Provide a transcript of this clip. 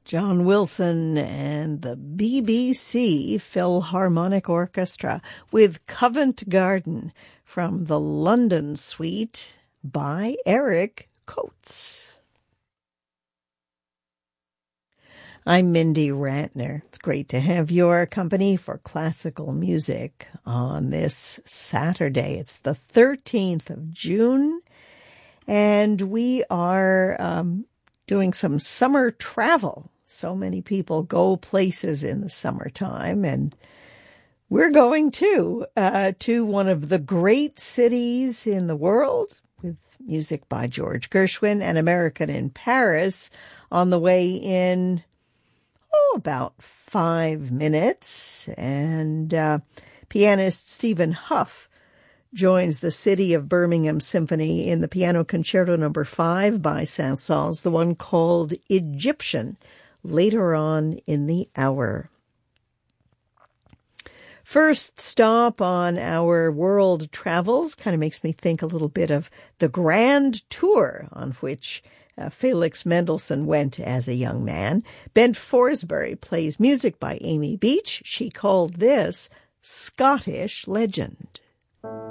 John Wilson and the BBC Philharmonic Orchestra with Covent Garden from the London Suite by Eric Coates. I'm Mindy Ratner. It's great to have your company for classical music on this Saturday. It's the 13th of June, and we are doing some summer travel. So many people go places in the summertime, and we're going to one of the great cities in the world with music by George Gershwin and American in Paris on the way in about 5 minutes. And pianist Stephen Huff joins the City of Birmingham Symphony in the Piano Concerto No. 5 by Saint-Saëns, the one called Egyptian, later on in the hour. First stop on our world travels kind of makes me think a little bit of the Grand Tour on which Felix Mendelssohn went as a young man. Bent Forsberry plays music by Amy Beach. She called this Scottish Legend.